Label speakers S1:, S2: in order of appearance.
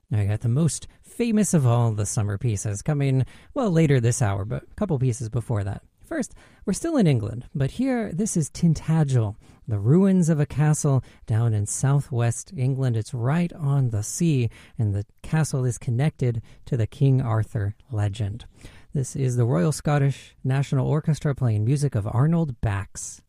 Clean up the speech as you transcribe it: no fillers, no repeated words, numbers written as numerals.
S1: I got the most famous of all the summer pieces coming, well, later this hour, but a couple pieces before that. First, we're still in England, but here this is Tintagel, the ruins of a castle down in southwest England. It's right on the sea, and the castle is connected to the King Arthur legend. This is the Royal Scottish National Orchestra playing music of Arnold Bax.